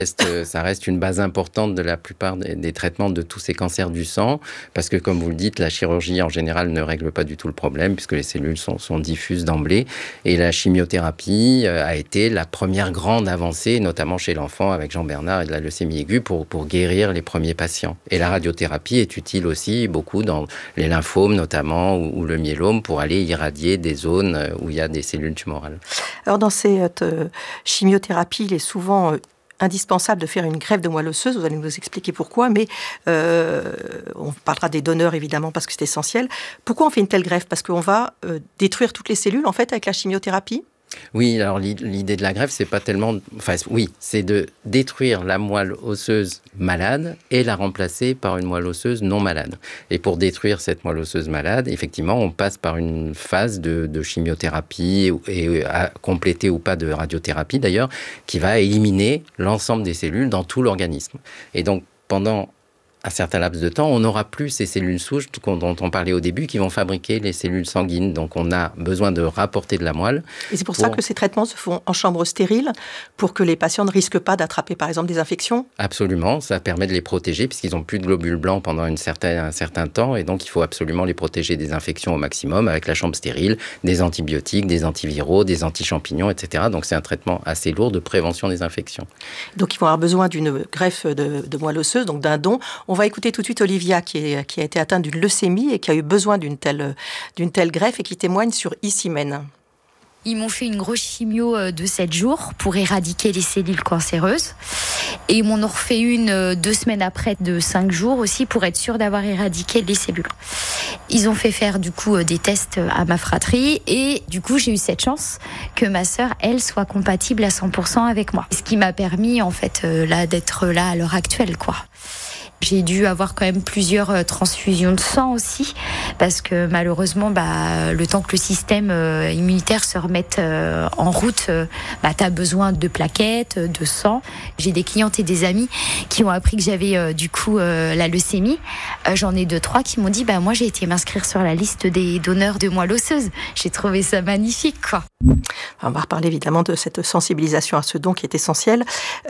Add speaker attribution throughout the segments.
Speaker 1: Ça reste une base importante de la plupart des traitements de tous ces cancers du sang, parce que, comme vous le dites, la chirurgie en général ne règle pas du tout le problème, puisque les cellules sont diffuses d'emblée. Et la chimiothérapie a été la première grande avancée, notamment chez l'enfant avec Jean Bernard et de la leucémie aiguë, pour guérir les premiers patients. Et la radiothérapie est utile aussi beaucoup dans les lymphomes notamment, ou le myélome, pour aller irradier des zones où il y a des cellules tumorales.
Speaker 2: Alors dans cette chimiothérapie, il est souvent indispensable de faire une greffe de moelle osseuse. Vous allez nous expliquer pourquoi, mais on parlera des donneurs évidemment parce que c'est essentiel. Pourquoi on fait une telle greffe ? Parce qu'on va détruire toutes les cellules en fait avec la chimiothérapie ?
Speaker 1: Oui, alors l'idée de la greffe, c'est pas tellement... Enfin, oui, c'est de détruire la moelle osseuse malade et la remplacer par une moelle osseuse non malade. Et pour détruire cette moelle osseuse malade, effectivement, on passe par une phase de chimiothérapie et complétée ou pas de radiothérapie d'ailleurs, qui va éliminer l'ensemble des cellules dans tout l'organisme. Et donc, pendant un certain laps de temps, on n'aura plus ces cellules souches dont on parlait au début qui vont fabriquer les cellules sanguines. Donc, on a besoin de rapporter de la moelle.
Speaker 2: Et c'est pour ça que ces traitements se font en chambre stérile pour que les patients ne risquent pas d'attraper, par exemple, des infections ?
Speaker 1: Absolument. Ça permet de les protéger puisqu'ils n'ont plus de globules blancs pendant un certain temps. Et donc, il faut absolument les protéger des infections au maximum avec la chambre stérile, des antibiotiques, des antiviraux, des anti-champignons, etc. Donc, c'est un traitement assez lourd de prévention des infections.
Speaker 2: Donc, ils vont avoir besoin d'une greffe de moelle osseuse, donc d'un don. On va écouter tout de suite Olivia qui a été atteinte d'une leucémie et qui a eu besoin d'une telle greffe et qui témoigne sur Icimène.
Speaker 3: Ils m'ont fait une grosse chimio de 7 jours pour éradiquer les cellules cancéreuses. Et ils m'en ont refait une 2 semaines après de 5 jours aussi pour être sûr d'avoir éradiqué les cellules. Ils ont fait faire du coup des tests à ma fratrie et du coup j'ai eu cette chance que ma sœur, elle, soit compatible à 100% avec moi. Ce qui m'a permis en fait d'être là à l'heure actuelle, quoi. J'ai dû avoir quand même plusieurs transfusions de sang aussi, parce que malheureusement, le temps que le système immunitaire se remette en route, t'as besoin de plaquettes, de sang. J'ai des clientes et des amis qui ont appris que j'avais la leucémie. J'en ai 2-3 qui m'ont dit, moi j'ai été m'inscrire sur la liste des donneurs de moelle osseuse. J'ai trouvé ça magnifique, quoi.
Speaker 2: On va reparler évidemment de cette sensibilisation à ce don qui est essentiel.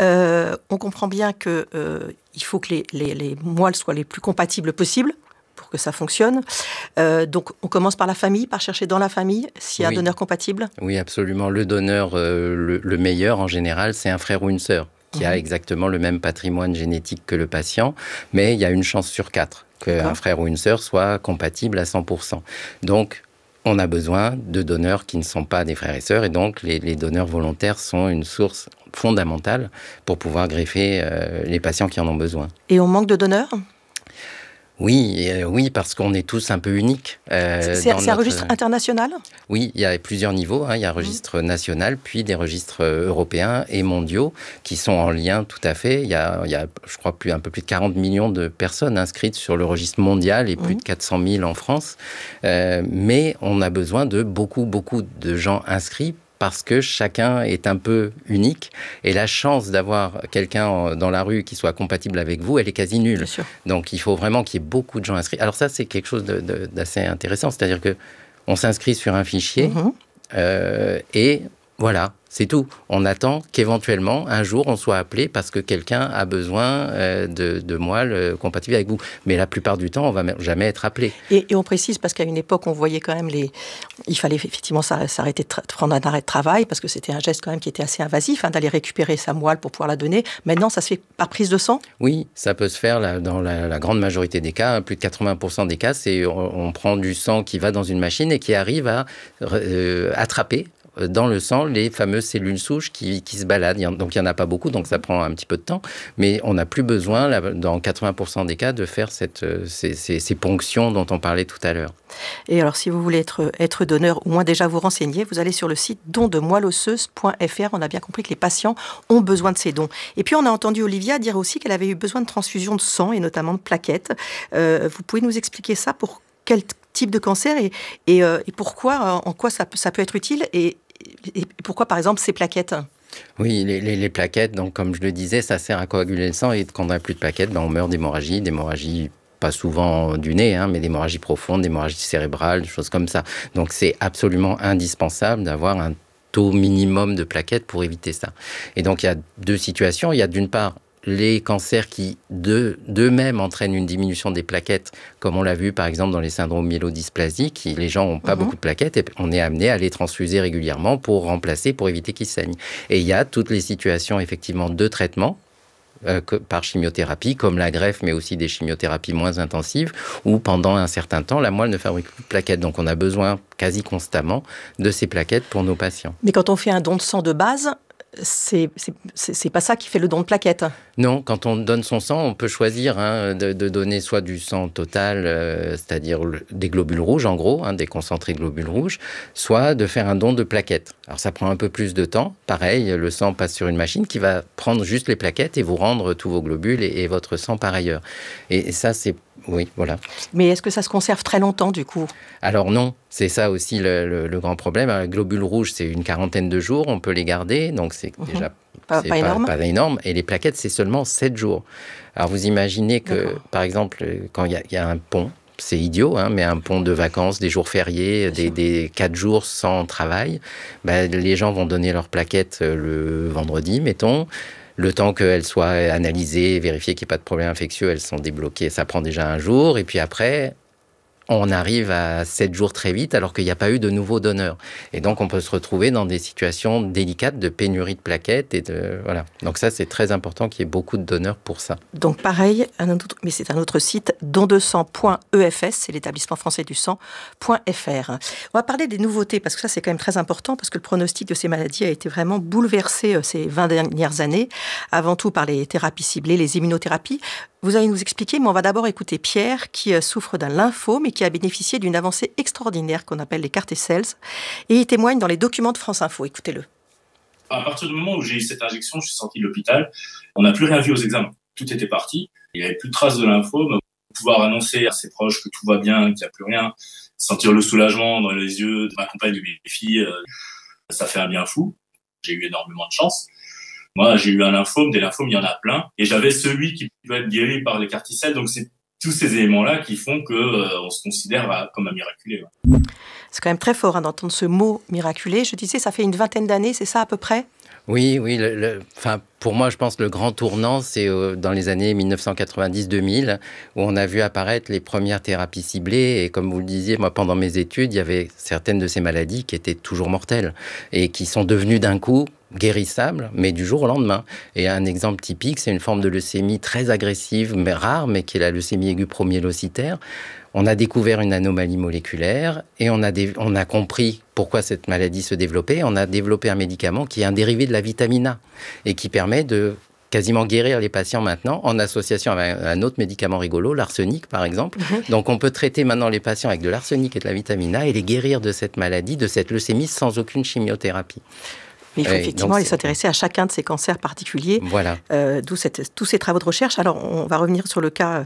Speaker 2: On comprend bien que il faut que les moelles soient les plus compatibles possibles pour que ça fonctionne. Donc, on commence par la famille, par chercher dans la famille s'il y a un donneur compatible.
Speaker 1: Oui, absolument. Le donneur le meilleur, en général, c'est un frère ou une sœur qui a exactement le même patrimoine génétique que le patient, mais il y a une chance sur 4 qu'un frère ou une sœur soit compatible à 100%. Donc, on a besoin de donneurs qui ne sont pas des frères et sœurs, et donc les donneurs volontaires sont une source fondamentale pour pouvoir greffer les patients qui en ont besoin.
Speaker 2: Et on manque de donneurs ?
Speaker 1: Oui, parce qu'on est tous un peu uniques.
Speaker 2: C'est un registre international ?
Speaker 1: Oui, il y a plusieurs niveaux. Il y a un registre national, puis des registres européens et mondiaux qui sont en lien tout à fait. Il y a je crois, un peu plus de 40 millions de personnes inscrites sur le registre mondial et plus de 400 000 en France. Mais on a besoin de beaucoup de gens inscrits parce que chacun est un peu unique et la chance d'avoir quelqu'un dans la rue qui soit compatible avec vous, elle est quasi nulle. Donc il faut vraiment qu'il y ait beaucoup de gens inscrits. Alors ça, c'est quelque chose d'assez intéressant, c'est-à-dire qu'on s'inscrit sur un fichier et voilà, c'est tout. On attend qu'éventuellement, un jour, on soit appelé parce que quelqu'un a besoin de moelle compatible avec vous. Mais la plupart du temps, on ne va jamais être appelé.
Speaker 2: Et on précise, parce qu'à une époque, on voyait quand même il fallait effectivement s'arrêter de prendre un arrêt de travail, parce que c'était un geste quand même qui était assez invasif, d'aller récupérer sa moelle pour pouvoir la donner. Maintenant, ça se fait par prise de sang ?
Speaker 1: Oui, ça peut se faire dans la grande majorité des cas. Plus de 80% des cas, c'est on prend du sang qui va dans une machine et qui arrive à attraper dans le sang les fameuses cellules souches qui se baladent. Donc, il n'y en a pas beaucoup, donc ça prend un petit peu de temps. Mais on n'a plus besoin, dans 80% des cas, de faire ces ponctions dont on parlait tout à l'heure.
Speaker 2: Et alors, si vous voulez être donneur, ou moins déjà vous renseigner, vous allez sur le site dondemoelleosseuse.fr. On a bien compris que les patients ont besoin de ces dons. Et puis, on a entendu Olivia dire aussi qu'elle avait eu besoin de transfusion de sang, et notamment de plaquettes. Vous pouvez nous expliquer ça pour quel type de cancer et pourquoi, en quoi ça peut être utile et pourquoi, par exemple, ces plaquettes ?
Speaker 1: Oui, les plaquettes, donc, comme je le disais, ça sert à coaguler le sang et quand on n'a plus de plaquettes, on meurt d'hémorragie pas souvent du nez, mais d'hémorragie profonde, d'hémorragie cérébrale, des choses comme ça. Donc, c'est absolument indispensable d'avoir un taux minimum de plaquettes pour éviter ça. Et donc, il y a deux situations. Il y a d'une part les cancers qui, d'eux-mêmes, entraînent une diminution des plaquettes, comme on l'a vu, par exemple, dans les syndromes myélodysplasiques. Les gens n'ont pas beaucoup de plaquettes et on est amené à les transfuser régulièrement pour remplacer, pour éviter qu'ils saignent. Et il y a toutes les situations, effectivement, de traitement par chimiothérapie, comme la greffe, mais aussi des chimiothérapies moins intensives, où pendant un certain temps, la moelle ne fabrique plus de plaquettes. Donc, on a besoin quasi constamment de ces plaquettes pour nos patients.
Speaker 2: Mais quand on fait un don de sang de base, c'est pas ça qui fait le don de plaquettes.
Speaker 1: Non, quand on donne son sang, on peut choisir de donner soit du sang total, c'est-à-dire des globules rouges en gros, des concentrés de globules rouges, soit de faire un don de plaquettes. Alors ça prend un peu plus de temps. Pareil, le sang passe sur une machine qui va prendre juste les plaquettes et vous rendre tous vos globules et votre sang par ailleurs. Et ça, c'est... Oui, voilà.
Speaker 2: Mais est-ce que ça se conserve très longtemps, du coup ?
Speaker 1: Alors non, c'est ça aussi le grand problème. Alors, les globules rouges, c'est une quarantaine de jours, on peut les garder, donc c'est déjà
Speaker 2: pas énorme.
Speaker 1: Pas énorme. Et les plaquettes, c'est seulement 7 jours. Alors vous imaginez que, par exemple, quand il y a un pont, c'est idiot, mais un pont de vacances, des jours fériés, des 4 jours sans travail, les gens vont donner leurs plaquettes le vendredi, mettons. Le temps qu'elles soient analysées, vérifiées qu'il n'y ait pas de problème infectieux, elles sont débloquées. Ça prend déjà un jour. Et puis après, on arrive à 7 jours très vite alors qu'il n'y a pas eu de nouveaux donneurs. Et donc, on peut se retrouver dans des situations délicates de pénurie de plaquettes. Voilà. Donc ça, c'est très important qu'il y ait beaucoup de donneurs pour ça.
Speaker 2: Donc pareil, mais c'est un autre site, dondesang.efs, c'est l'établissement français du sang.fr. On va parler des nouveautés, parce que ça, c'est quand même très important, parce que le pronostic de ces maladies a été vraiment bouleversé ces 20 dernières années, avant tout par les thérapies ciblées, les immunothérapies. Vous allez nous expliquer, mais on va d'abord écouter Pierre, qui souffre d'un lymphome et qui a bénéficié d'une avancée extraordinaire qu'on appelle les CAR T-cells. Et il témoigne dans les documents de France Info. Écoutez-le.
Speaker 4: À partir du moment où j'ai eu cette injection, je suis sorti de l'hôpital. On n'a plus rien vu aux examens. Tout était parti. Il n'y avait plus de traces de lymphome. Pouvoir annoncer à ses proches que tout va bien, qu'il n'y a plus rien, sentir le soulagement dans les yeux de ma compagne, de mes filles, ça fait un bien fou. J'ai eu énormément de chance. Moi, j'ai eu un lymphome, des lymphomes, il y en a plein. Et j'avais celui qui peut être guéri par les CAR T-cells. Donc, c'est tous ces éléments-là qui font qu'on se considère comme un miraculé.
Speaker 2: C'est quand même très fort d'entendre ce mot miraculé. Je disais, ça fait une vingtaine d'années, c'est ça à peu près ?
Speaker 1: Oui. Pour moi, je pense que le grand tournant, c'est dans les années 1990-2000, où on a vu apparaître les premières thérapies ciblées. Et comme vous le disiez, moi, pendant mes études, il y avait certaines de ces maladies qui étaient toujours mortelles et qui sont devenues d'un coup guérissables, mais du jour au lendemain. Et un exemple typique, c'est une forme de leucémie très agressive, mais rare, mais qui est la leucémie aiguë promyélocitaire. On a découvert une anomalie moléculaire et on a compris pourquoi cette maladie se développait. On a développé un médicament qui est un dérivé de la vitamine A et qui permet de quasiment guérir les patients maintenant en association avec un autre médicament rigolo, l'arsenic par exemple. Donc on peut traiter maintenant les patients avec de l'arsenic et de la vitamine A et les guérir de cette maladie, de cette leucémie sans aucune chimiothérapie.
Speaker 2: Mais il faut effectivement aller s'intéresser à chacun de ces cancers particuliers,
Speaker 1: voilà.
Speaker 2: D'où tous ces travaux de recherche. Alors, on va revenir sur le cas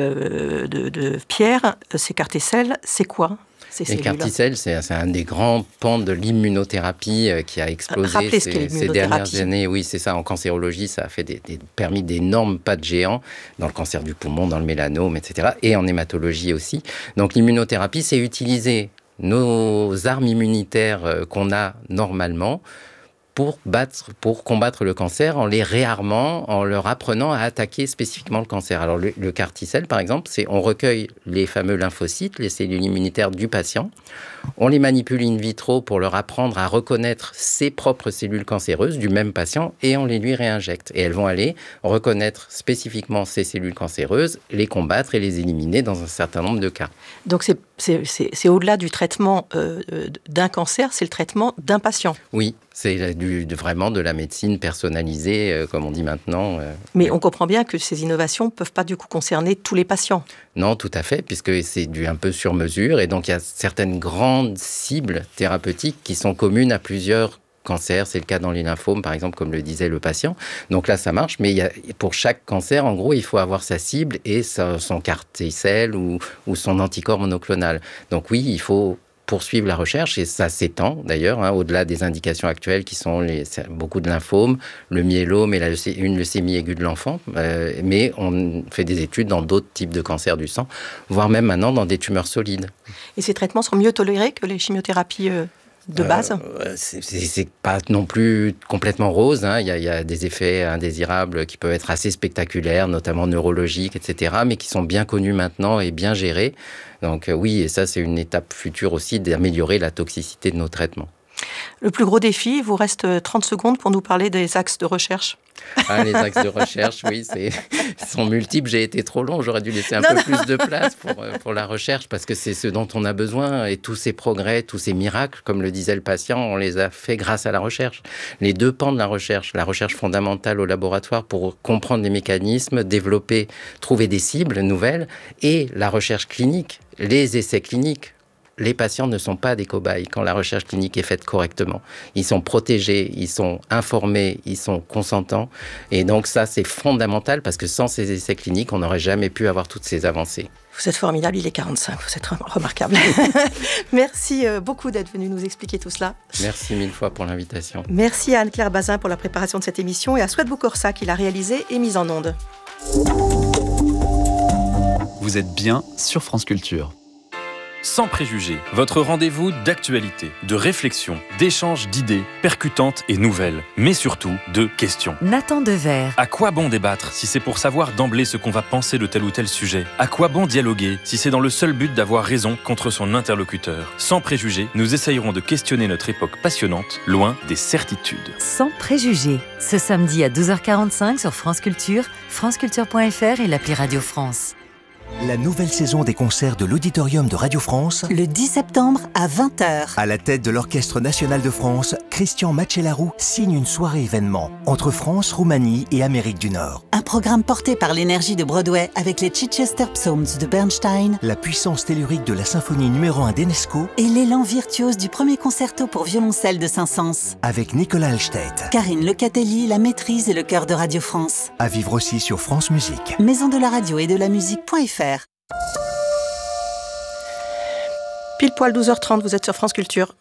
Speaker 2: de Pierre. Ces CAR T-cells, c'est quoi
Speaker 1: les CAR T-cells, c'est un des grands pans de l'immunothérapie qui a explosé ces dernières années. Oui, c'est ça. En cancérologie, ça a permis d'énormes pas de géants dans le cancer du poumon, dans le mélanome, etc. Et en hématologie aussi. Donc, l'immunothérapie, c'est utiliser nos armes immunitaires qu'on a normalement pour combattre le cancer en les réarmant, en leur apprenant à attaquer spécifiquement le cancer. Alors le CAR T-cell, par exemple, on recueille les fameux lymphocytes, les cellules immunitaires du patient, on les manipule in vitro pour leur apprendre à reconnaître ses propres cellules cancéreuses du même patient et on les lui réinjecte. Et elles vont aller reconnaître spécifiquement ces cellules cancéreuses, les combattre et les éliminer dans un certain nombre de cas.
Speaker 2: Donc c'est au-delà du traitement d'un cancer, c'est le traitement d'un patient.
Speaker 1: Oui, c'est vraiment de la médecine personnalisée, comme on dit maintenant.
Speaker 2: Mais on comprend bien que ces innovations ne peuvent pas du coup concerner tous les patients.
Speaker 1: Non, tout à fait, puisque c'est un peu sur mesure. Et donc, il y a certaines grandes cibles thérapeutiques qui sont communes à plusieurs cancers. C'est le cas dans les lymphomes, par exemple, comme le disait le patient. Donc là, ça marche. Mais pour chaque cancer, en gros, il faut avoir sa cible et son CAR T-cell ou son anticorps monoclonal. Donc oui, il faut poursuivre la recherche, et ça s'étend d'ailleurs, au-delà des indications actuelles qui sont beaucoup de lymphomes, le myélome et une leucémie aiguë de l'enfant, mais on fait des études dans d'autres types de cancers du sang, voire même maintenant dans des tumeurs solides.
Speaker 2: Et ces traitements sont mieux tolérés que les chimiothérapies de base.
Speaker 1: C'est pas non plus complètement rose. Il y a des effets indésirables qui peuvent être assez spectaculaires, notamment neurologiques, etc., mais qui sont bien connus maintenant et bien gérés. Donc oui, et ça, c'est une étape future aussi d'améliorer la toxicité de nos traitements.
Speaker 2: Le plus gros défi, il vous reste 30 secondes pour nous parler des axes de recherche.
Speaker 1: Les axes de recherche, oui, sont multiples. J'ai été trop long, j'aurais dû laisser un peu plus de place pour la recherche, parce que c'est ce dont on a besoin. Et tous ces progrès, tous ces miracles, comme le disait le patient, on les a fait grâce à la recherche. Les deux pans de la recherche fondamentale au laboratoire pour comprendre les mécanismes, développer, trouver des cibles nouvelles, et la recherche clinique, les essais cliniques. Les patients ne sont pas des cobayes quand la recherche clinique est faite correctement. Ils sont protégés, ils sont informés, ils sont consentants. Et donc ça, c'est fondamental parce que sans ces essais cliniques, on n'aurait jamais pu avoir toutes ces avancées.
Speaker 2: Vous êtes formidable, il est 45, vous êtes remarquable. Merci beaucoup d'être venu nous expliquer tout cela.
Speaker 1: Merci 1000 fois pour l'invitation.
Speaker 2: Merci à Anne-Claire Bazin pour la préparation de cette émission et à Souad Boukorsa qui l'a réalisée et mise en onde.
Speaker 5: Vous êtes bien sur France Culture.
Speaker 6: Sans préjugés, votre rendez-vous d'actualité, de réflexion, d'échanges d'idées percutantes et nouvelles, mais surtout de questions.
Speaker 7: Nathan Dever.
Speaker 6: À quoi bon débattre si c'est pour savoir d'emblée ce qu'on va penser de tel ou tel sujet ? À quoi bon dialoguer si c'est dans le seul but d'avoir raison contre son interlocuteur ? Sans préjugés, nous essayerons de questionner notre époque passionnante, loin des certitudes.
Speaker 7: Sans préjugés, ce samedi à 12h45 sur France Culture, franceculture.fr et l'appli Radio France.
Speaker 8: La nouvelle saison des concerts de l'Auditorium de Radio France.
Speaker 9: Le 10 septembre à 20h.
Speaker 8: À la tête de l'Orchestre National de France, Christian Macellaro signe une soirée événement entre France, Roumanie et Amérique du Nord.
Speaker 9: Un programme porté par l'énergie de Broadway avec les Chichester Psalms de Bernstein,
Speaker 8: la puissance tellurique de la symphonie numéro 1 d'Enesco
Speaker 9: et l'élan virtuose du premier concerto pour violoncelle de Saint-Saëns.
Speaker 8: Avec Nicolas Alstedt,
Speaker 9: Karine Lecatelli, la maîtrise et le chœur de Radio France.
Speaker 8: À vivre aussi sur France Musique.
Speaker 9: Maison de la radio et de la musique.fr.
Speaker 2: Pile poil 12h30, vous êtes sur France Culture.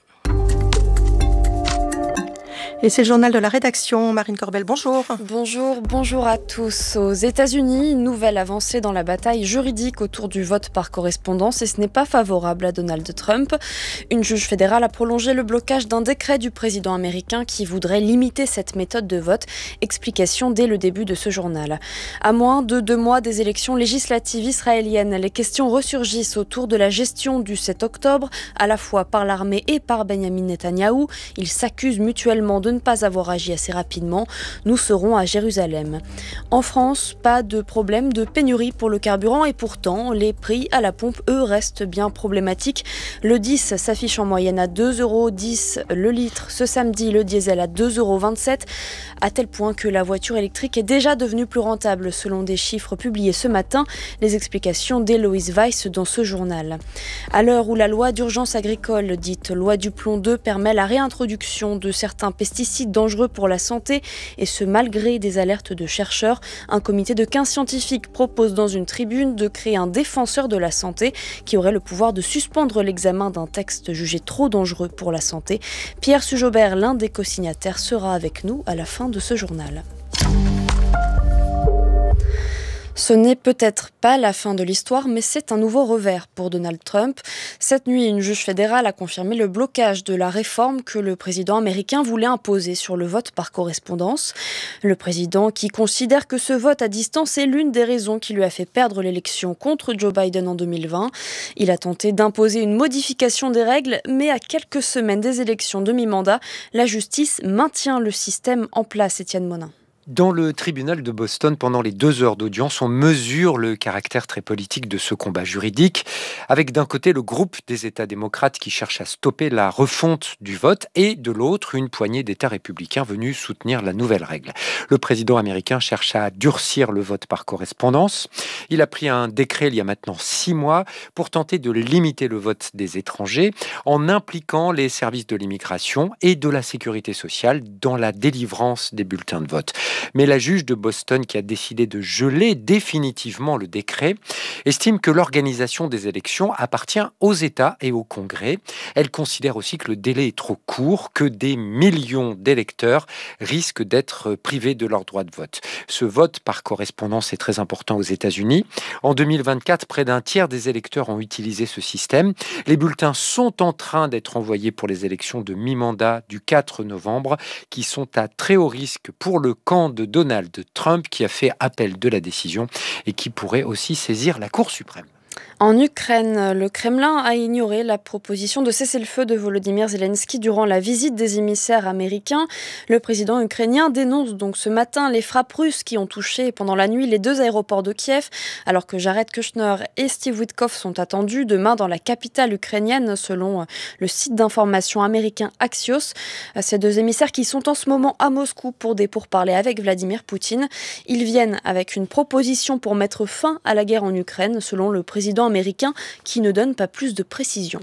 Speaker 2: Et c'est le journal de la rédaction. Marine Corbel, bonjour.
Speaker 10: Bonjour à tous. Aux États-Unis, une nouvelle avancée dans la bataille juridique autour du vote par correspondance et ce n'est pas favorable à Donald Trump. Une juge fédérale a prolongé le blocage d'un décret du président américain qui voudrait limiter cette méthode de vote. Explication dès le début de ce journal. À moins de 2 mois des élections législatives israéliennes, les questions ressurgissent autour de la gestion du 7 octobre, à la fois par l'armée et par Benyamin Netanyahou. Ils s'accusent mutuellement de ne pas avoir agi assez rapidement. Nous serons à Jérusalem. En France, pas de problème de pénurie pour le carburant et pourtant, les prix à la pompe, eux, restent bien problématiques. Le 10 s'affiche en moyenne à 2,10 € le litre. Ce samedi, le diesel à 2,27 €, à tel point que la voiture électrique est déjà devenue plus rentable selon des chiffres publiés ce matin. Les explications d'Héloïse Weiss dans ce journal. À l'heure où la loi d'urgence agricole, dite loi du plomb 2, permet la réintroduction de certains pesticides dangereux pour la santé, et ce malgré des alertes de chercheurs. Un comité de 15 scientifiques propose dans une tribune de créer un défenseur de la santé qui aurait le pouvoir de suspendre l'examen d'un texte jugé trop dangereux pour la santé. Pierre Sujobert, l'un des co-signataires, sera avec nous à la fin de ce journal. Ce n'est peut-être pas la fin de l'histoire, mais c'est un nouveau revers pour Donald Trump. Cette nuit, une juge fédérale a confirmé le blocage de la réforme que le président américain voulait imposer sur le vote par correspondance. Le président qui considère que ce vote à distance est l'une des raisons qui lui a fait perdre l'élection contre Joe Biden en 2020. Il a tenté d'imposer une modification des règles, mais à quelques semaines des élections de mi-mandat, la justice maintient le système en place, Étienne Monin.
Speaker 11: Dans le tribunal de Boston, pendant les 2 heures d'audience, on mesure le caractère très politique de ce combat juridique, avec d'un côté le groupe des États démocrates qui cherche à stopper la refonte du vote, et de l'autre, une poignée d'États républicains venus soutenir la nouvelle règle. Le président américain cherche à durcir le vote par correspondance. Il a pris un décret il y a maintenant 6 mois pour tenter de limiter le vote des étrangers, en impliquant les services de l'immigration et de la sécurité sociale dans la délivrance des bulletins de vote. Mais la juge de Boston qui a décidé de geler définitivement le décret estime que l'organisation des élections appartient aux États et au Congrès. Elle considère aussi que le délai est trop court, que des millions d'électeurs risquent d'être privés de leur droit de vote. Ce vote par correspondance est très important aux États-Unis. En 2024, près d'un tiers des électeurs ont utilisé ce système. Les bulletins sont en train d'être envoyés pour les élections de mi-mandat du 4 novembre, qui sont à très haut risque pour le camp de Donald Trump, qui a fait appel de la décision et qui pourrait aussi saisir la Cour suprême.
Speaker 10: En Ukraine, le Kremlin a ignoré la proposition de cessez-le-feu de Volodymyr Zelensky durant la visite des émissaires américains. Le président ukrainien dénonce donc ce matin les frappes russes qui ont touché pendant la nuit les 2 aéroports de Kiev, alors que Jared Kushner et Steve Witkoff sont attendus demain dans la capitale ukrainienne, selon le site d'information américain Axios. Ces 2 émissaires qui sont en ce moment à Moscou pour des pourparlers avec Vladimir Poutine. Ils viennent avec une proposition pour mettre fin à la guerre en Ukraine, selon le président américain qui ne donne pas plus de précisions.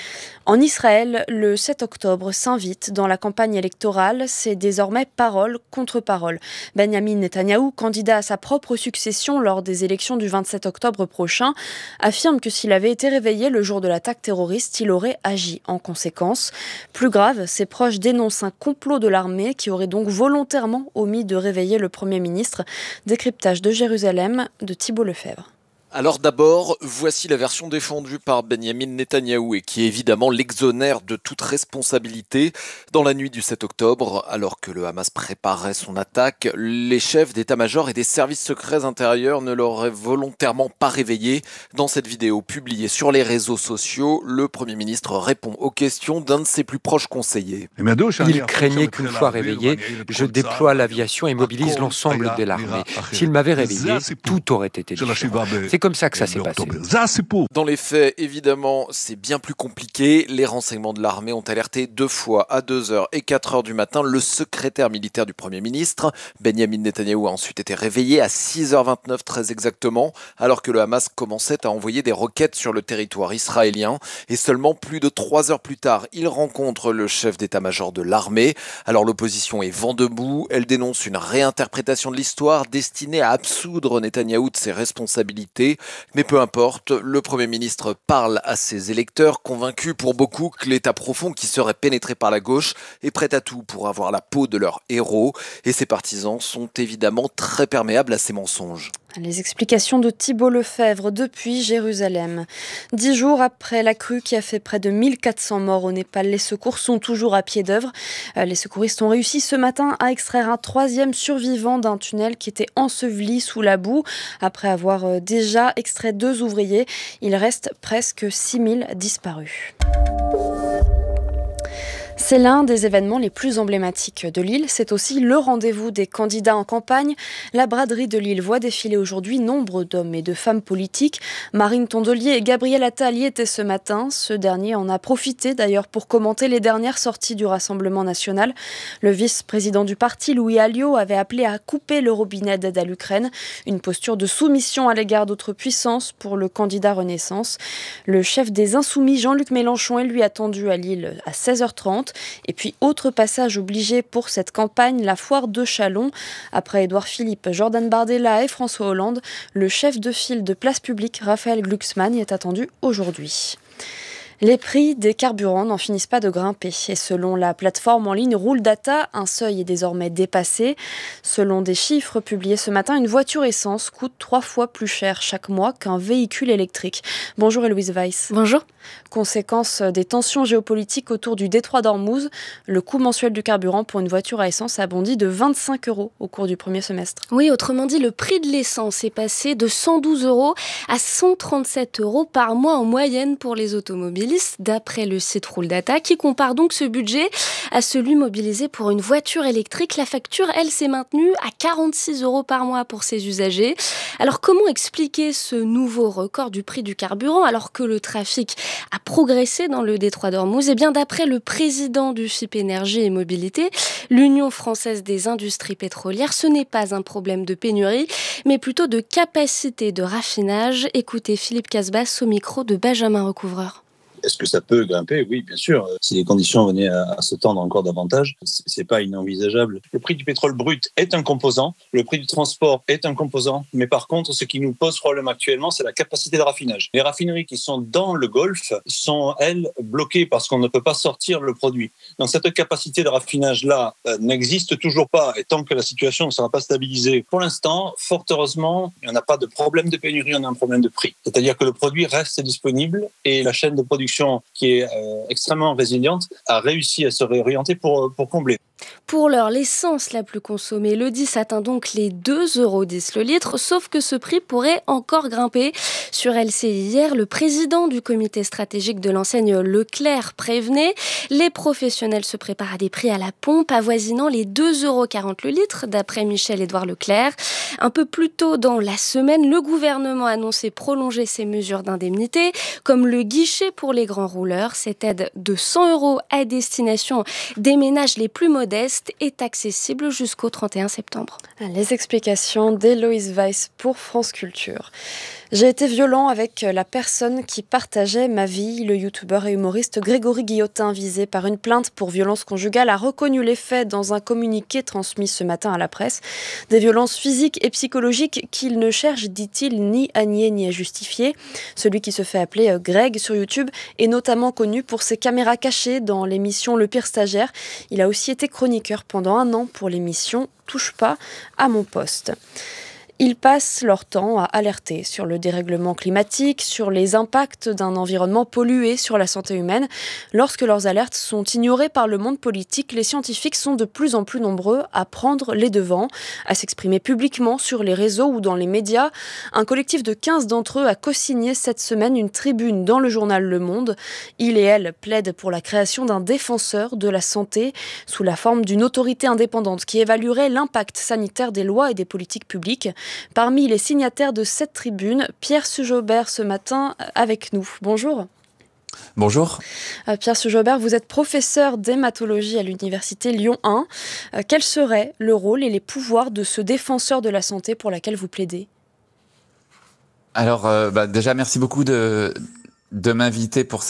Speaker 10: En Israël, le 7 octobre s'invite dans la campagne électorale. C'est désormais parole contre parole. Benyamin Netanyahou, candidat à sa propre succession lors des élections du 27 octobre prochain, affirme que s'il avait été réveillé le jour de l'attaque terroriste, il aurait agi en conséquence. Plus grave, ses proches dénoncent un complot de l'armée qui aurait donc volontairement omis de réveiller le Premier ministre. Décryptage de Jérusalem de Thibault Lefebvre.
Speaker 12: Alors d'abord, voici la version défendue par Benyamin Netanyahou et qui évidemment l'exonère de toute responsabilité. Dans la nuit du 7 octobre, alors que le Hamas préparait son attaque, les chefs d'état-major et des services secrets intérieurs ne l'auraient volontairement pas réveillé. Dans cette vidéo publiée sur les réseaux sociaux, le Premier ministre répond aux questions d'un de ses plus proches conseillers.
Speaker 11: Il craignait qu'une fois réveillé, je déploie l'aviation et mobilise l'ensemble de l'armée. S'il m'avait réveillé, tout aurait été différent. C'est comme ça que ça s'est passé.
Speaker 12: Dans les faits, évidemment, c'est bien plus compliqué. Les renseignements de l'armée ont alerté 2 fois à 2h et 4h du matin le secrétaire militaire du Premier ministre. Benyamin Netanyahou a ensuite été réveillé à 6h29 très exactement, alors que le Hamas commençait à envoyer des roquettes sur le territoire israélien. Et seulement plus de 3 heures plus tard, il rencontre le chef d'état-major de l'armée. Alors l'opposition est vent debout. Elle dénonce une réinterprétation de l'histoire destinée à absoudre Netanyahou de ses responsabilités. Mais peu importe, le Premier ministre parle à ses électeurs, convaincus pour beaucoup que l'État profond qui serait pénétré par la gauche est prêt à tout pour avoir la peau de leur héros. Et ses partisans sont évidemment très perméables à ces mensonges.
Speaker 10: Les explications de Thibault Lefebvre depuis Jérusalem. 10 jours après la crue qui a fait près de 1400 morts au Népal, les secours sont toujours à pied d'œuvre. Les secouristes ont réussi ce matin à extraire un 3e survivant d'un tunnel qui était enseveli sous la boue. Après avoir déjà extrait 2 ouvriers, il reste presque 6000 disparus. C'est l'un des événements les plus emblématiques de Lille. C'est aussi le rendez-vous des candidats en campagne. La braderie de Lille voit défiler aujourd'hui nombre d'hommes et de femmes politiques. Marine Tondelier et Gabriel Attal y étaient ce matin. Ce dernier en a profité d'ailleurs pour commenter les dernières sorties du Rassemblement national. Le vice-président du parti, Louis Alliot, avait appelé à couper le robinet d'aide à l'Ukraine. Une posture de soumission à l'égard d'autres puissances pour le candidat Renaissance. Le chef des Insoumis, Jean-Luc Mélenchon, est lui attendu à Lille à 16h30. Et puis, autre passage obligé pour cette campagne, la foire de Châlons. Après Édouard Philippe, Jordan Bardella et François Hollande, le chef de file de Place Publique, Raphaël Glucksmann, y est attendu aujourd'hui. Les prix des carburants n'en finissent pas de grimper. Et selon la plateforme en ligne Roule Data, un seuil est désormais dépassé. Selon des chiffres publiés ce matin, une voiture essence coûte 3 fois plus cher chaque mois qu'un véhicule électrique. Bonjour Héloïse Weiss.
Speaker 13: Bonjour.
Speaker 10: Conséquence des tensions géopolitiques autour du détroit d'Ormuz, le coût mensuel du carburant pour une voiture à essence a bondi de 25 € au cours du premier semestre.
Speaker 13: Oui, autrement dit, le prix de l'essence est passé de 112 € à 137 € par mois en moyenne pour les automobilistes, d'après le site Roule Data, qui compare donc ce budget à celui mobilisé pour une voiture électrique. La facture, elle, s'est maintenue à 46 € par mois pour ses usagers. Alors, comment expliquer ce nouveau record du prix du carburant alors que le trafic a progressé dans le détroit d'Ormuz? Eh bien, d'après le président du FIP Énergie et Mobilité, l'Union française des industries pétrolières, ce n'est pas un problème de pénurie, mais plutôt de capacité de raffinage. Écoutez Philippe Casbas au micro de Benjamin Recouvreur.
Speaker 14: Est-ce que ça peut grimper? Oui, bien sûr. Si les conditions venaient à se tendre encore davantage, c'est pas inenvisageable. Le prix du pétrole brut est un composant, le prix du transport est un composant, mais par contre, ce qui nous pose problème actuellement, c'est la capacité de raffinage. Les raffineries qui sont dans le Golfe sont, elles, bloquées parce qu'on ne peut pas sortir le produit. Donc cette capacité de raffinage-là n'existe toujours pas, et tant que la situation ne sera pas stabilisée, pour l'instant, fort heureusement, il n'y en a pas de problème de pénurie, on a un problème de prix. C'est-à-dire que le produit reste disponible et la chaîne de production, qui est extrêmement résiliente, a réussi à se réorienter pour combler.
Speaker 13: Pour l'heure, l'essence la plus consommée le 10 atteint donc les 2,10 € le litre, sauf que ce prix pourrait encore grimper. Sur LCI hier, le président du comité stratégique de l'enseigne Leclerc prévenait. Les professionnels se préparent à des prix à la pompe avoisinant les 2,40 € le litre, d'après Michel-Édouard Leclerc. Un peu plus tôt dans la semaine, le gouvernement a annoncé prolonger ses mesures d'indemnité, comme le guichet pour les grands rouleurs. Cette aide de 100 € à destination des ménages les plus modestes est accessible jusqu'au 31 septembre.
Speaker 10: Les explications d'Héloïse Weiss pour France Culture. J'ai été violent avec la personne qui partageait ma vie. Le youtubeur et humoriste Grégory Guillotin, visé par une plainte pour violence conjugale, a reconnu les faits dans un communiqué transmis ce matin à la presse. Des violences physiques et psychologiques qu'il ne cherche, dit-il, ni à nier ni à justifier. Celui qui se fait appeler Greg sur YouTube est notamment connu pour ses caméras cachées dans l'émission Le Pire Stagiaire. Il a aussi été chroniqueur pendant 1 an pour l'émission Touche pas à mon poste. Ils passent leur temps à alerter sur le dérèglement climatique, sur les impacts d'un environnement pollué sur la santé humaine. Lorsque leurs alertes sont ignorées par le monde politique, les scientifiques sont de plus en plus nombreux à prendre les devants, à s'exprimer publiquement sur les réseaux ou dans les médias. Un collectif de 15 d'entre eux a co-signé cette semaine une tribune dans le journal Le Monde. Il et elle plaident pour la création d'un défenseur de la santé sous la forme d'une autorité indépendante qui évaluerait l'impact sanitaire des lois et des politiques publiques. Parmi les signataires de cette tribune, Pierre Sujaubert ce matin avec nous. Bonjour.
Speaker 15: Bonjour.
Speaker 10: Pierre Sujaubert, vous êtes professeur d'hématologie à l'université Lyon 1. Quel serait le rôle et les pouvoirs de ce défenseur de la santé pour laquelle vous plaidez ?
Speaker 15: Alors, déjà, merci beaucoup de m'inviter pour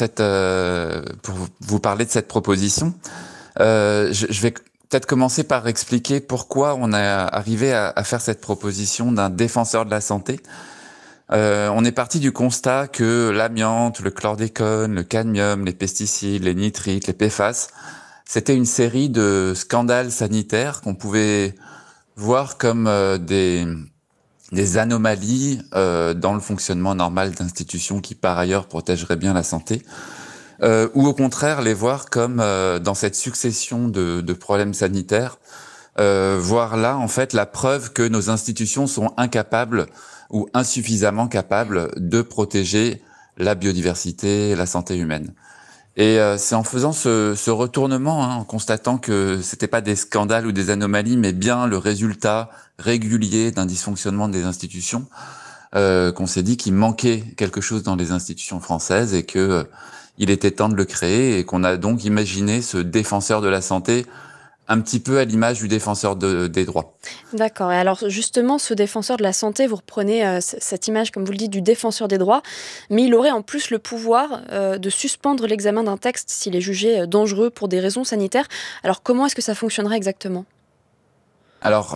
Speaker 15: vous parler de cette proposition. Je vais peut-être commencer par expliquer pourquoi on a arrivé à faire cette proposition d'un défenseur de la santé. On est parti du constat que l'amiante, le chlordécone, le cadmium, les pesticides, les nitrites, les PFAS, c'était une série de scandales sanitaires qu'on pouvait voir comme des anomalies dans le fonctionnement normal d'institutions qui par ailleurs protégeraient bien la santé. Ou au contraire les voir comme dans cette succession de problèmes sanitaires, voir là en fait la preuve que nos institutions sont incapables ou insuffisamment capables de protéger la biodiversité, la santé humaine. Et c'est en faisant ce retournement, en constatant que c'était pas des scandales ou des anomalies, mais bien le résultat régulier d'un dysfonctionnement des institutions, qu'on s'est dit qu'il manquait quelque chose dans les institutions françaises et que il était temps de le créer et qu'on a donc imaginé ce défenseur de la santé un petit peu à l'image du défenseur des droits.
Speaker 10: D'accord. Et alors justement, ce défenseur de la santé, vous reprenez cette image, comme vous le dites, du défenseur des droits, mais il aurait en plus le pouvoir de suspendre l'examen d'un texte s'il est jugé dangereux pour des raisons sanitaires. Alors comment est-ce que ça fonctionnerait exactement ?
Speaker 15: Alors,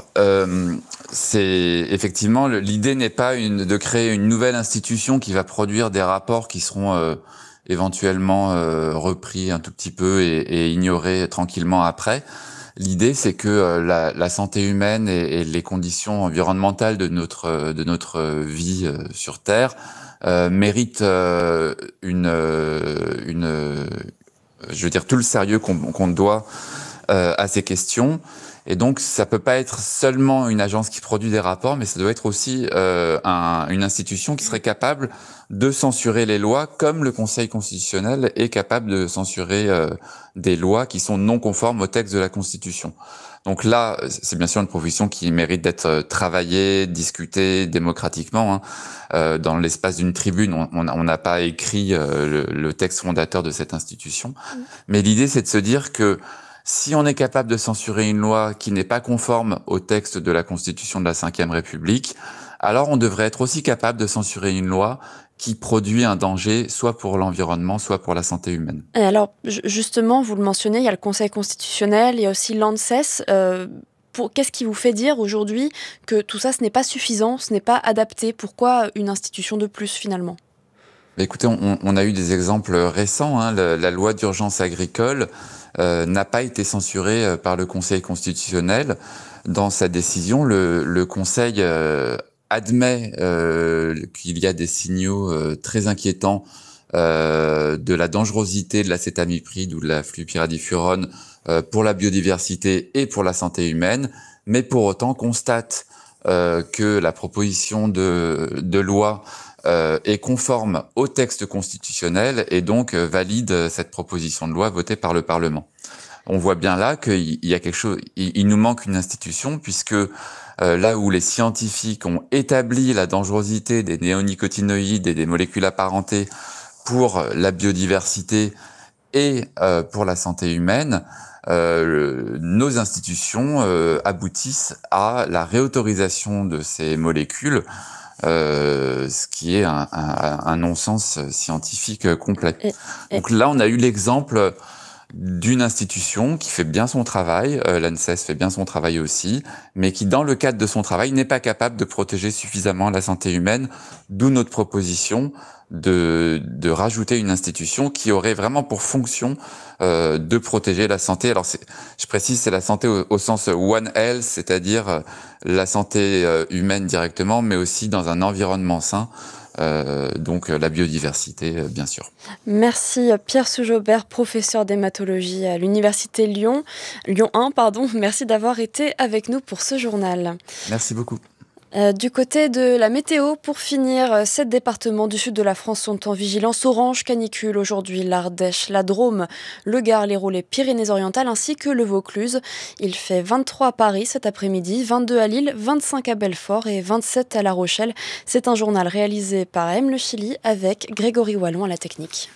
Speaker 15: c'est effectivement, l'idée n'est pas de créer une nouvelle institution qui va produire des rapports qui seront éventuellement repris un tout petit peu et ignorés tranquillement après. L'idée, c'est que la santé humaine et les conditions environnementales de notre vie sur Terre méritent je veux dire, tout le sérieux qu'on doit à ces questions. Et donc, ça peut pas être seulement une agence qui produit des rapports, mais ça doit être aussi une institution qui serait capable de censurer les lois, comme le Conseil constitutionnel est capable de censurer des lois qui sont non conformes au texte de la Constitution. Donc là, c'est bien sûr une proposition qui mérite d'être travaillée, discutée démocratiquement. Dans l'espace d'une tribune, on n'a pas écrit le texte fondateur de cette institution. Mais l'idée, c'est de se dire que si on est capable de censurer une loi qui n'est pas conforme au texte de la Constitution de la Ve République, alors on devrait être aussi capable de censurer une loi qui produit un danger soit pour l'environnement, soit pour la santé humaine.
Speaker 10: Et alors, justement, vous le mentionnez, il y a le Conseil constitutionnel, il y a aussi l'ANSES. Qu'est-ce qui vous fait dire aujourd'hui que tout ça, ce n'est pas suffisant, ce n'est pas adapté? Pourquoi une institution de plus, finalement?
Speaker 15: Écoutez, on a eu des exemples récents. La loi d'urgence agricole n'a pas été censurée par le Conseil constitutionnel. Dans sa décision, le Conseil admet qu'il y a des signaux très inquiétants de la dangerosité de l'acétamipride ou de la flupyradifurone pour la biodiversité et pour la santé humaine, mais pour autant constate que la proposition de loi est conforme au texte constitutionnel et donc valide cette proposition de loi votée par le Parlement. On voit bien là qu'il y a quelque chose, il nous manque une institution puisque là où les scientifiques ont établi la dangerosité des néonicotinoïdes et des molécules apparentées pour la biodiversité et pour la santé humaine, nos institutions aboutissent à la réautorisation de ces molécules, ce qui est un non-sens scientifique complet. Donc là, on a eu l'exemple d'une institution qui fait bien son travail, l'ANSES fait bien son travail aussi, mais qui, dans le cadre de son travail, n'est pas capable de protéger suffisamment la santé humaine, d'où notre proposition de rajouter une institution qui aurait vraiment pour fonction de protéger la santé. Alors, je précise, c'est la santé au sens One Health, c'est-à-dire la santé humaine directement, mais aussi dans un environnement sain. Donc la biodiversité, bien sûr.
Speaker 10: Merci Pierre Soujaubert, professeur d'hématologie à l'Université Lyon 1. Merci d'avoir été avec nous pour ce journal.
Speaker 15: Merci beaucoup.
Speaker 10: Du côté de la météo, pour finir, 7 départements du sud de la France sont en vigilance orange canicule aujourd'hui. L'Ardèche, la Drôme, le Gard, l'Hérault, les Pyrénées-Orientales ainsi que le Vaucluse. Il fait 23 à Paris cet après-midi, 22 à Lille, 25 à Belfort et 27 à La Rochelle. C'est un journal réalisé par M. Le Chili avec Grégory Wallon à la technique.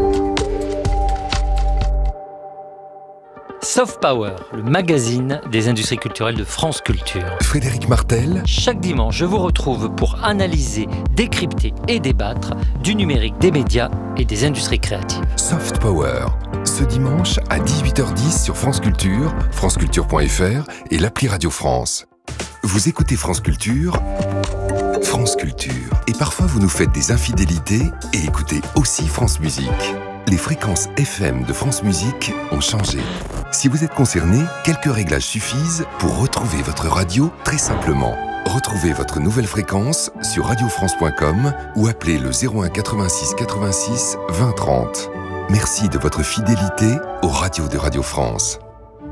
Speaker 16: Soft Power, le magazine des industries culturelles de France Culture.
Speaker 17: Frédéric Martel.
Speaker 16: Chaque dimanche, je vous retrouve pour analyser, décrypter et débattre du numérique, des médias et des industries créatives.
Speaker 17: Soft Power, ce dimanche à 18h10 sur France Culture, franceculture.fr et l'appli Radio France. Vous écoutez France Culture, France Culture. Et parfois vous nous faites des infidélités et écoutez aussi France Musique. Les fréquences FM de France Musique ont changé. Si vous êtes concerné, quelques réglages suffisent pour retrouver votre radio très simplement. Retrouvez votre nouvelle fréquence sur radiofrance.com ou appelez le 01 86 86 20 30. Merci de votre fidélité aux radios de Radio France.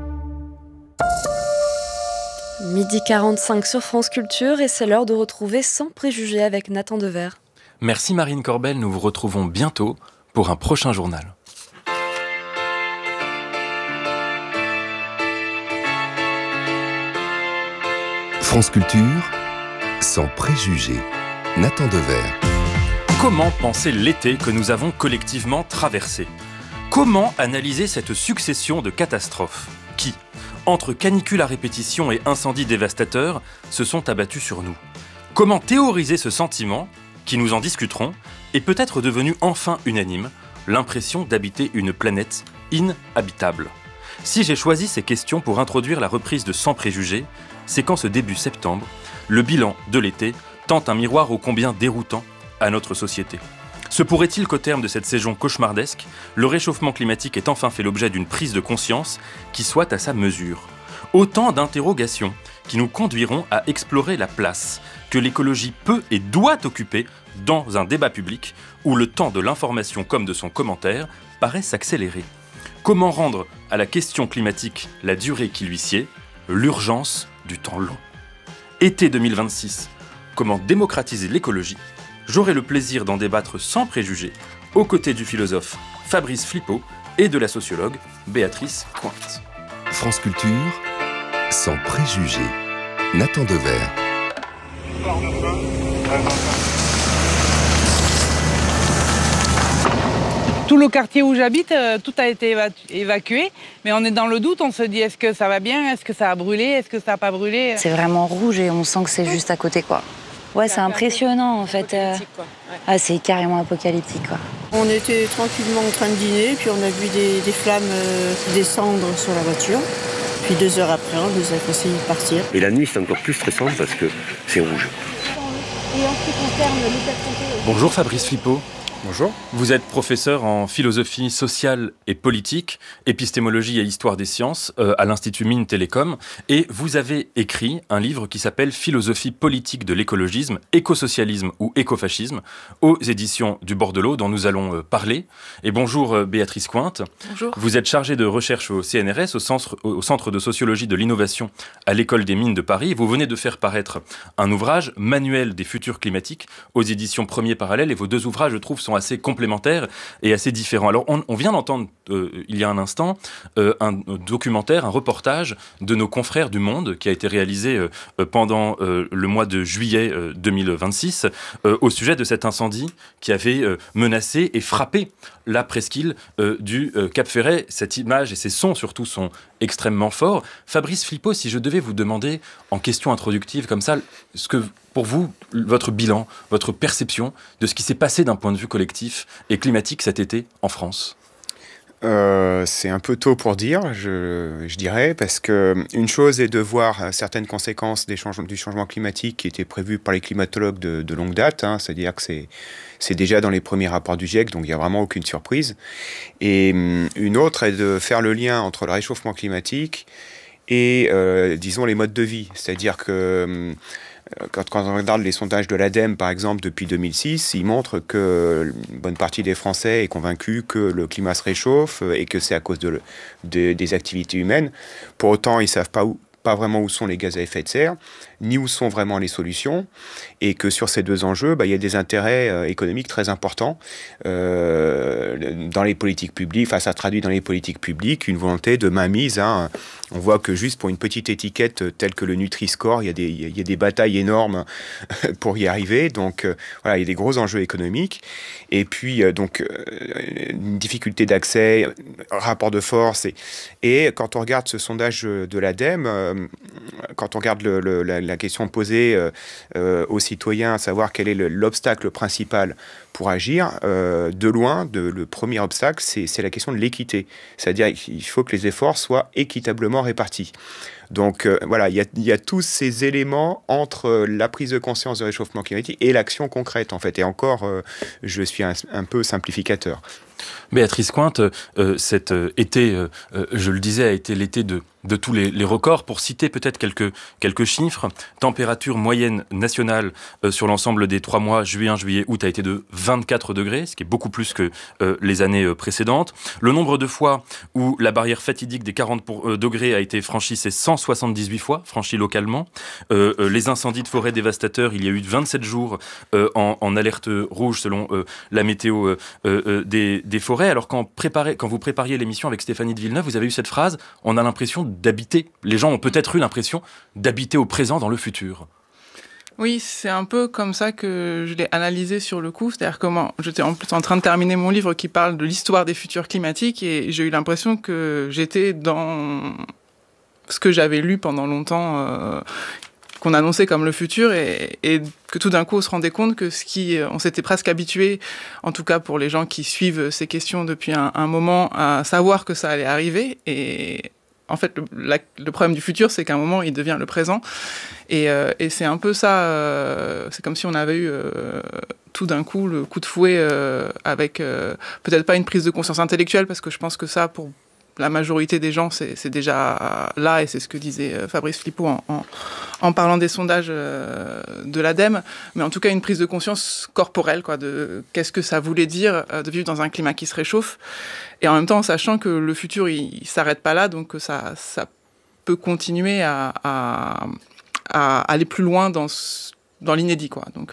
Speaker 10: Midi 45 sur France Culture et c'est l'heure de retrouver Sans préjugés avec Nathan Dever.
Speaker 6: Merci Marine Corbel, nous vous retrouvons bientôt pour un prochain journal.
Speaker 17: France Culture, sans préjugés. Nathan Dever.
Speaker 6: Comment penser l'été que nous avons collectivement traversé ? Comment analyser cette succession de catastrophes qui, entre canicules à répétition et incendies dévastateurs, se sont abattus sur nous ? Comment théoriser ce sentiment, qui, nous en discuterons, est peut-être devenu enfin unanime, l'impression d'habiter une planète inhabitable. Si j'ai choisi ces questions pour introduire la reprise de Sans préjugés, c'est qu'en ce début septembre, le bilan de l'été tente un miroir ô combien déroutant à notre société. Se pourrait-il qu'au terme de cette saison cauchemardesque, le réchauffement climatique ait enfin fait l'objet d'une prise de conscience qui soit à sa mesure ? Autant d'interrogations qui nous conduiront à explorer la place que l'écologie peut et doit occuper dans un débat public où le temps de l'information comme de son commentaire paraît s'accélérer. Comment rendre à la question climatique la durée qui lui sied, l'urgence du temps long ? Été 2026, comment démocratiser l'écologie ? J'aurai le plaisir d'en débattre sans préjugés, aux côtés du philosophe Fabrice Flippo et de la sociologue Béatrice Pointe.
Speaker 17: France Culture, sans préjugés. Nathan Dever.
Speaker 18: Tout le quartier où j'habite, tout a été évacué, mais on est dans le doute, on se dit est-ce que ça va bien, est-ce que ça a brûlé, est-ce que ça n'a pas brûlé ?
Speaker 19: C'est vraiment rouge et on sent que c'est juste à côté, quoi. Ouais, c'est impressionnant en fait. C'est carrément apocalyptique, quoi.
Speaker 20: On était tranquillement en train de dîner, puis on a vu des flammes descendre sur la voiture. Puis 2 heures après, on nous a conseillé de partir.
Speaker 21: Et la nuit, c'est encore plus stressant parce que c'est rouge.
Speaker 19: Et en ce qui concerne l'état de santé...
Speaker 6: Bonjour Fabrice Flippo.
Speaker 22: Bonjour.
Speaker 6: Vous êtes professeur en philosophie sociale et politique, épistémologie et histoire des sciences à l'Institut Mines Télécom, et vous avez écrit un livre qui s'appelle Philosophie politique de l'écologisme, écosocialisme ou écofascisme, aux éditions du Bordelot, dont nous allons parler. Et bonjour Béatrice Cointe.
Speaker 23: Bonjour.
Speaker 6: Vous êtes chargée de recherche au CNRS, au Centre de sociologie de l'innovation à l'École des Mines de Paris. Vous venez de faire paraître un ouvrage, Manuel des futurs climatiques, aux éditions Premier Parallèle, et vos 2 ouvrages, je trouve, sont assez complémentaires et assez différents. Alors, on vient d'entendre, il y a un instant, un documentaire, un reportage de nos confrères du Monde qui a été réalisé pendant le mois de juillet 2026 au sujet de cet incendie qui avait menacé et frappé la presqu'île du Cap Ferret. Cette image et ces sons, surtout, sont extrêmement forts. Fabrice Flippo, si je devais vous demander, en question introductive comme ça, ce que, pour vous, votre bilan, votre perception de ce qui s'est passé d'un point de vue collectif et climatique cet été en France.
Speaker 22: C'est un peu tôt pour dire, je dirais, parce qu'une chose est de voir certaines conséquences du changement climatique qui étaient prévues par les climatologues de longue date, c'est-à-dire que c'est déjà dans les premiers rapports du GIEC, donc il n'y a vraiment aucune surprise. Et une autre est de faire le lien entre le réchauffement climatique et, disons, les modes de vie. C'est-à-dire que quand on regarde les sondages de l'ADEME, par exemple, depuis 2006, ils montrent que une bonne partie des Français est convaincue que le climat se réchauffe et que c'est à cause des activités humaines. Pour autant, ils ne savent pas vraiment où sont les gaz à effet de serre, ni où sont vraiment les solutions, et que sur ces 2 enjeux, il y a des intérêts économiques très importants dans les politiques publiques. Ça traduit dans les politiques publiques une volonté de mainmise. On voit que juste pour une petite étiquette telle que le Nutri-Score, il y a des batailles énormes pour y arriver. Donc voilà, il y a des gros enjeux économiques. Et puis une difficulté d'accès, rapport de force. Et quand on regarde ce sondage de l'ADEME, quand on regarde la question posée aux citoyens, à savoir quel est l'obstacle principal pour agir, de loin, le premier obstacle, c'est la question de l'équité. C'est-à-dire qu'il faut que les efforts soient équitablement répartis. Donc voilà, il y a tous ces éléments entre la prise de conscience du réchauffement climatique et l'action concrète, en fait. Et encore, je suis un peu simplificateur.
Speaker 6: Béatrice Cointe, cet été, je le disais, a été l'été de tous les records. Pour citer peut-être quelques chiffres, température moyenne nationale sur l'ensemble des 3 mois, juillet, juillet, août, a été de 24 degrés, ce qui est beaucoup plus que les années précédentes. Le nombre de fois où la barrière fatidique des 40 degrés a été franchie, c'est 178 fois, franchie localement. Les incendies de forêt dévastateurs, il y a eu 27 jours en alerte rouge selon la météo des forêts. Alors quand vous prépariez l'émission avec Stéphanie de Villeneuve, vous avez eu cette phrase, on a l'impression d'habiter. Les gens ont peut-être eu l'impression d'habiter au présent dans le futur.
Speaker 23: Oui, c'est un peu comme ça que je l'ai analysé sur le coup. C'est-à-dire comment j'étais en plus en train de terminer mon livre qui parle de l'histoire des futurs climatiques et j'ai eu l'impression que j'étais dans ce que j'avais lu pendant longtemps, qu'on annonçait comme le futur et que tout d'un coup on se rendait compte que on s'était presque habitué, en tout cas pour les gens qui suivent ces questions depuis un moment, à savoir que ça allait arriver. Et en fait, le problème du futur, c'est qu'à un moment, il devient le présent. Et c'est un peu ça, c'est comme si on avait eu tout d'un coup le coup de fouet avec peut-être pas une prise de conscience intellectuelle, parce que je pense que ça, pour la majorité des gens, c'est déjà là, et c'est ce que disait Fabrice Flippo en parlant des sondages de l'ADEME, mais en tout cas une prise de conscience corporelle, de qu'est-ce que ça voulait dire de vivre dans un climat qui se réchauffe, et en même temps en sachant que le futur, il s'arrête pas là, donc ça peut continuer à aller plus loin dans l'inédit,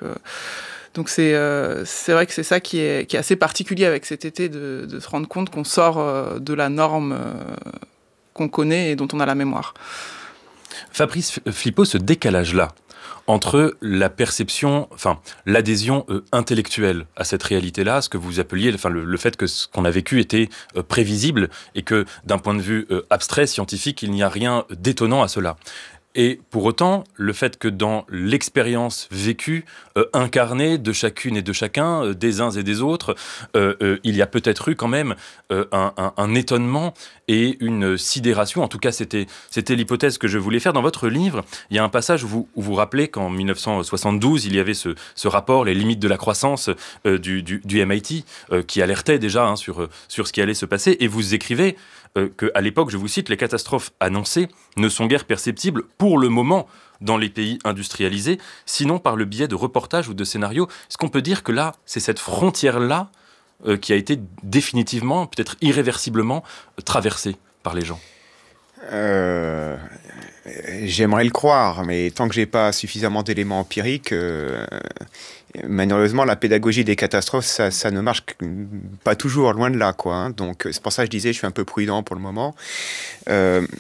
Speaker 23: Donc c'est vrai que c'est ça qui est assez particulier avec cet été, de se rendre compte qu'on sort de la norme qu'on connaît et dont on a la mémoire.
Speaker 6: Fabrice Flippo, ce décalage-là entre la perception, l'adhésion intellectuelle à cette réalité-là, ce que vous appeliez, le fait que ce qu'on a vécu était prévisible et que d'un point de vue abstrait, scientifique, il n'y a rien d'étonnant à cela. Et pour autant, le fait que dans l'expérience vécue, incarnée de chacune et de chacun, des uns et des autres, il y a peut-être eu quand même un étonnement et une sidération. En tout cas, c'était l'hypothèse que je voulais faire. Dans votre livre, il y a un passage où vous rappelez qu'en 1972, il y avait ce rapport, les limites de la croissance du MIT, qui alertait déjà sur ce qui allait se passer. Et vous écrivez qu'à l'époque, je vous cite, les catastrophes annoncées ne sont guère perceptibles pour le moment dans les pays industrialisés, sinon par le biais de reportages ou de scénarios. Est-ce qu'on peut dire que là, c'est cette frontière-là qui a été définitivement, peut-être irréversiblement, traversée par les gens?
Speaker 22: J'aimerais le croire, mais tant que j'ai pas suffisamment d'éléments empiriques, malheureusement, la pédagogie des catastrophes, ça ne marche pas toujours, loin de là, quoi. Donc, c'est pour ça que je disais, je suis un peu prudent pour le moment.